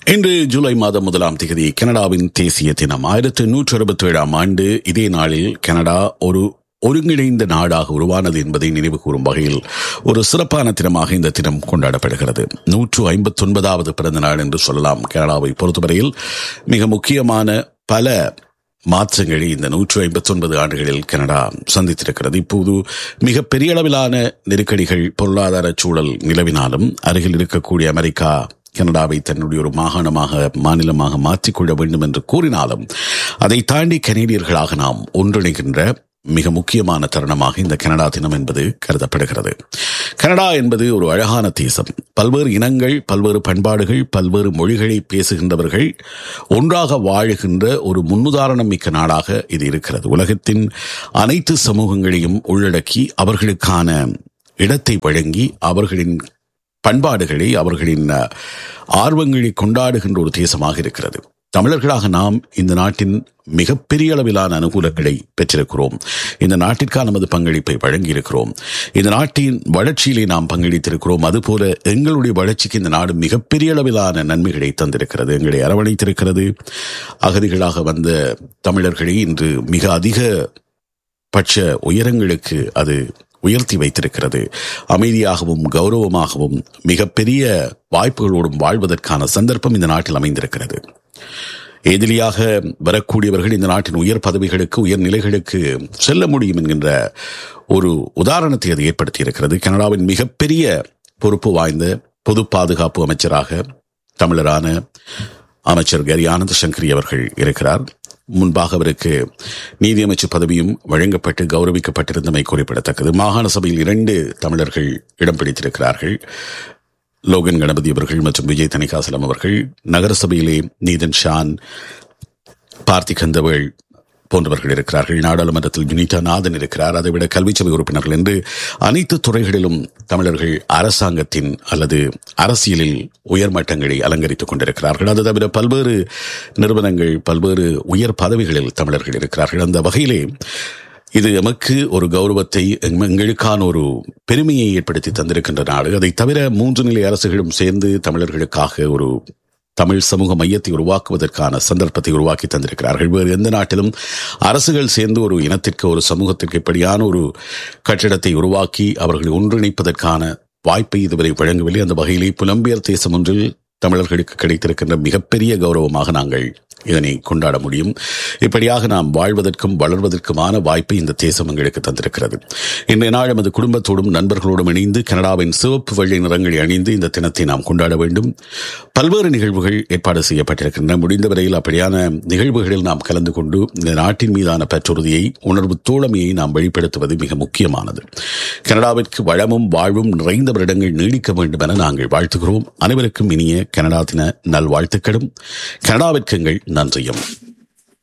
இன்று ஜூலை மாதம் 1ஆம் தேதி கனடாவின் தேசிய தினம். 1867ஆம் ஆண்டு இதே நாளில் கனடா ஒரு ஒருங்கிணைந்த நாடாக உருவானது என்பதை நினைவு கூறும் வகையில் ஒரு சிறப்பான தினமாக இந்த தினம் கொண்டாடப்படுகிறது. 159வது பிறந்த நாள் என்று சொல்லலாம். கனடாவை பொறுத்தவரையில் மிக முக்கியமான பல மாற்றங்களை இந்த 159 ஆண்டுகளில் கனடா சந்தித்திருக்கிறது. இப்போது மிக பெரிய அளவிலான நெருக்கடிகள், பொருளாதார சூழல் நிலவினாலும் அருகில் இருக்கக்கூடிய அமெரிக்கா கனடாவை தன்னுடைய ஒரு மாநிலமாக மாற்றிக்கொள்ள வேண்டும் என்று கூறினாலும் அதை தாண்டி கனேடியர்களாக நாம் ஒன்றிணைகின்ற மிக முக்கியமான தருணமாக இந்த கனடா தினம் என்பது கருதப்படுகிறது. கனடா என்பது ஒரு அழகான தேசம். பல்வேறு இனங்கள், பல்வேறு பண்பாடுகள், பல்வேறு மொழிகளை பேசுகின்றவர்கள் ஒன்றாக வாழுகின்ற ஒரு முன்னுதாரணம் மிக்க நாடாக இது இருக்கிறது. உலகத்தின் அனைத்து சமூகங்களையும் உள்ளடக்கி அவர்களுக்கான இடத்தை வழங்கி அவர்களின் பண்பாடுகளை, அவர்களின் ஆர்வங்களை கொண்டாடுகின்ற ஒரு தேசமாக இருக்கிறது. தமிழர்களாக நாம் இந்த நாட்டின் மிகப்பெரிய அளவிலான அனுகூலங்களை பெற்றிருக்கிறோம். இந்த நாட்டிற்கான நமது பங்களிப்பை வழங்கியிருக்கிறோம். இந்த நாட்டின் வளர்ச்சியிலே நாம் பங்களித்திருக்கிறோம். அதுபோல எங்களுடைய வளர்ச்சிக்கு இந்த நாடு மிகப்பெரிய அளவிலான நன்மைகளை தந்திருக்கிறது. எங்களை அரவணைத்திருக்கிறது. அகதிகளாக வந்த தமிழர்களை இன்று மிக அதிக பட்ச உயரங்களுக்கு அது உயர்த்தி வைத்திருக்கிறது. அமைதியாகவும் கௌரவமாகவும் மிகப்பெரிய வாய்ப்புகளோடும் வாழ்வதற்கான சந்தர்ப்பம் இந்த நாட்டில் அமைந்திருக்கிறது. எதிரியாக வரக்கூடியவர்கள் இந்த நாட்டின் உயர் பதவிகளுக்கு, உயர் நிலைகளுக்கு செல்ல முடியும் என்கின்ற ஒரு உதாரணத்தை அது ஏற்படுத்தி இருக்கிறது. கனடாவின் மிகப்பெரிய பொறுப்பு வாய்ந்த பொது பாதுகாப்பு அமைச்சராக தமிழரான அமைச்சர் கரி ஆனந்த் சங்கரி அவர்கள் இருக்கிறார். முன்பாக அவருக்கு நீதியமைச்சு பதவியும் வழங்கப்பட்டு கௌரவிக்கப்பட்டிருந்தமை குறிப்பிடத்தக்கது. மாகாண சபையில் 2 தமிழர்கள் இடம் பிடித்திருக்கிறார்கள். லோகன் கணபதி அவர்கள் மற்றும் விஜய் தணிகாசலம் அவர்கள். நகரசபையிலே நீதன் ஷான், பார்த்திகந்தவேள் போன்றவர்கள் இருக்கிறார்கள். நாடாளுமன்றத்தில் ஜுனிதா நாதன் இருக்கிறார். அதைவிட கல்விச்சபை உறுப்பினர்கள் என்று அனைத்து துறைகளிலும் தமிழர்கள் அரசாங்கத்தின் அல்லது அரசியலில் உயர்மட்டங்களை அலங்கரித்துக் கொண்டிருக்கிறார்கள். அது தவிர பல்வேறு நிறுவனங்கள், பல்வேறு உயர் பதவிகளில் தமிழர்கள் இருக்கிறார்கள். அந்த வகையிலே இது எமக்கு ஒரு கௌரவத்தை, எங்களுக்கான ஒரு பெருமையை ஏற்படுத்தி தந்திருக்கின்ற நாடு. அதை தவிர 3 நிலை அரசுகளும் சேர்ந்து தமிழர்களுக்காக ஒரு தமிழ் சமூக மையத்தை உருவாக்குவதற்கான சந்தர்ப்பத்தை உருவாக்கி தந்திருக்கிறார்கள். வேறு எந்த நாட்டிலும் அரசுகள் சேர்ந்து ஒரு இனத்திற்கு, ஒரு சமூகத்திற்கு இப்படியான ஒரு கட்டிடத்தை உருவாக்கி அவர்களை ஒன்றிணைப்பதற்கான வாய்ப்பை இதுவரை வழங்கவில்லை. அந்த வகையிலே புலம்பெயர் தேசம் ஒன்றில் தமிழர்களுக்கு கிடைத்திருக்கின்ற மிகப்பெரிய கௌரவமாக நாங்கள் இதனை கொண்டாட முடியும். இப்படியாக நாம் வாழ்வதற்கும் வளர்வதற்குமான வாய்ப்பை இந்த தேசம் எங்களுக்கு தந்திருக்கிறது. இன்றைய நாள் நமது குடும்பத்தோடும் நண்பர்களோடும் இணைந்து கனடாவின் சிவப்பு வெள்ளை நிறங்களை அணிந்து இந்த தினத்தை நாம் கொண்டாட வேண்டும். பல்வேறு நிகழ்வுகள் ஏற்பாடு செய்யப்பட்டிருக்கின்றன. முடிந்த வரையில் அப்படியான நிகழ்வுகளில் நாம் கலந்து கொண்டு இந்த நாட்டின் மீதான பற்றுறுதியை, உணர்வு தோழமையை நாம் வெளிப்படுத்துவது மிக முக்கியமானது. கனடாவிற்கு வளமும் வாழ்வும் நிறைந்த வருடங்கள் நீடிக்க வேண்டும் என நாங்கள் வாழ்த்துகிறோம். அனைவருக்கும் இனிய கனடா தின நல்வாழ்த்துக்களும். கனடாவிற்கு எங்கள் நன்றியும்.